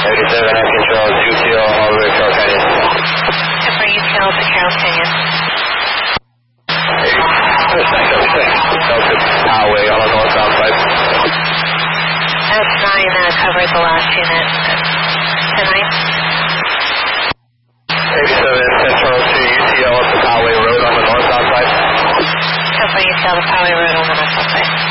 87 at control, UTL all the way to Carroll Canyon. Temporary UTL to Carroll Canyon. 86, Delta Highway on the northbound side. S9 covered the last unit. 10-9. 87 Central to UTL up the Highway Road on the northbound side. Temporary UTL to Highway Road on the northbound side.